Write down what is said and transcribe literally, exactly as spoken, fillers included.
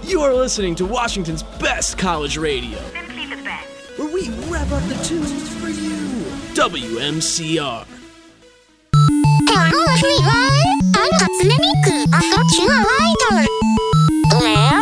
You are listening to Washington's best college radio. Simply the best. Where we rev up the tunes for you. W M C R. 楽しいわ。あの初音ミク、あとチュアアイドル。